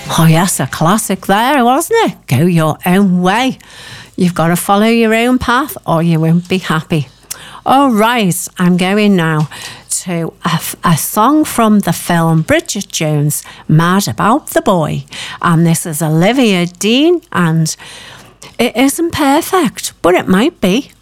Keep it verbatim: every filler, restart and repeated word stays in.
Oh yes, a classic there, wasn't it? Go your own way. You've got to follow your own path or you won't be happy. All right, I'm going now to a, a song from the film Bridget Jones, Mad About the Boy. And this is Olivia Dean, and it isn't perfect, but it might be.